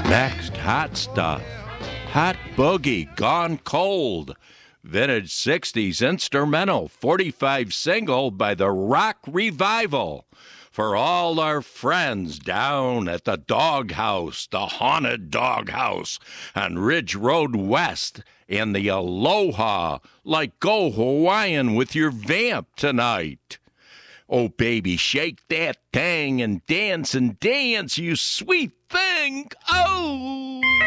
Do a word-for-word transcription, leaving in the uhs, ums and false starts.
Next, hot stuff. Hot Boogie, Gone Cold. Vintage sixties instrumental, forty-five single by the Rock Revival. For all our friends down at the Doghouse, the Haunted Doghouse on Ridge Road West, in the Aloha, like go Hawaiian with your vamp tonight. Oh, baby, shake that thing and dance and dance, you sweet thing. Oh!